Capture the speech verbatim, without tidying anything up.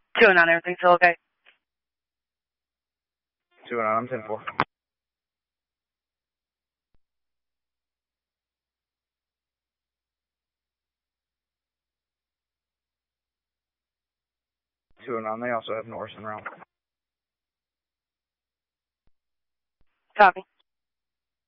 two oh nine, everything still okay? two oh nine, I'm ten four. two oh nine, they also have Norris en route. Copy.